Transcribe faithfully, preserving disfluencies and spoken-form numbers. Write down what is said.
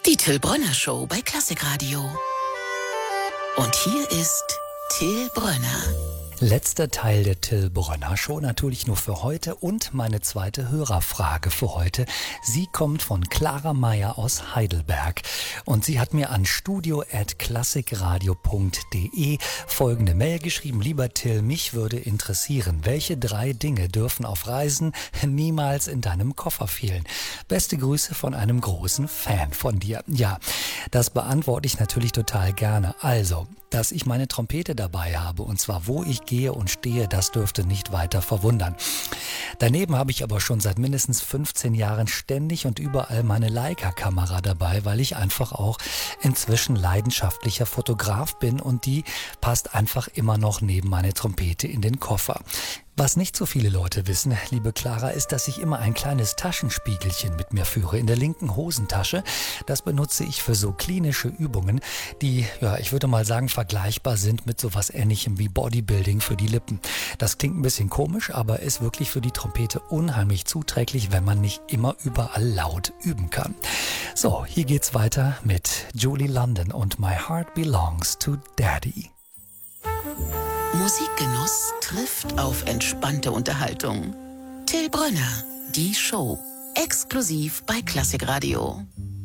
Die Till Brönner Show bei Klassikradio. Und hier ist Till Brönner. Letzter Teil der Till Brönner Show, natürlich nur für heute, und meine zweite Hörerfrage für heute. Sie kommt von Clara Meyer aus Heidelberg und sie hat mir an studio at klassikradio punkt de folgende Mail geschrieben. Lieber Till, mich würde interessieren, welche drei Dinge dürfen auf Reisen niemals in deinem Koffer fehlen? Beste Grüße von einem großen Fan von dir. Ja, das beantworte ich natürlich total gerne. Also, dass ich meine Trompete dabei habe, und zwar wo ich gehe und stehe, das dürfte nicht weiter verwundern. Daneben habe ich aber schon seit mindestens fünfzehn Jahren ständig und überall meine Leica-Kamera dabei, weil ich einfach auch inzwischen leidenschaftlicher Fotograf bin und die passt einfach immer noch neben meine Trompete in den Koffer. Was nicht so viele Leute wissen, liebe Clara, ist, dass ich immer ein kleines Taschenspiegelchen mit mir führe in der linken Hosentasche. Das benutze ich für so klinische Übungen, die, ja, ich würde mal sagen, vergleichbar sind mit sowas Ähnlichem wie Bodybuilding für die Lippen. Das klingt ein bisschen komisch, aber ist wirklich für die Trompete unheimlich zuträglich, wenn man nicht immer überall laut üben kann. So, hier geht's weiter mit Julie London und My Heart Belongs to Daddy. Musikgenuss trifft auf entspannte Unterhaltung. Till Brönner, die Show, exklusiv bei Klassikradio.